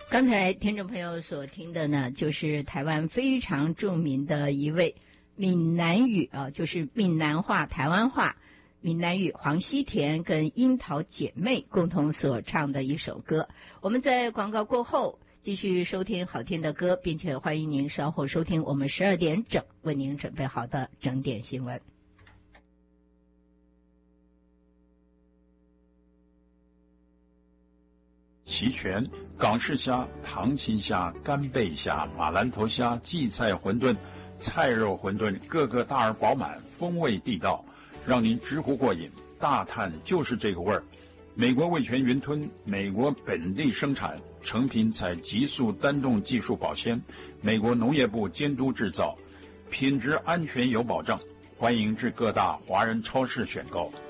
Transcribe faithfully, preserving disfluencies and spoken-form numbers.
刚才听众朋友所听的呢，就是台湾非常著名的一位闽南语啊，就是闽南话、台湾话、闽南语黄西田跟樱桃姐妹共同所唱的一首歌。我们在广告过后继续收听好听的歌，并且欢迎您稍后收听我们十二点整为您准备好的整点新闻。 齐全港式虾、糖青虾、干贝虾、马兰头虾、荠菜馄饨、菜肉馄饨，个个大而饱满，风味地道，让您直呼过瘾。大碳就是这个味儿。美国味全云吞，美国本地生产，成品采极速单动技术保鲜，美国农业部监督制造，品质安全有保证。欢迎至各大华人超市选购。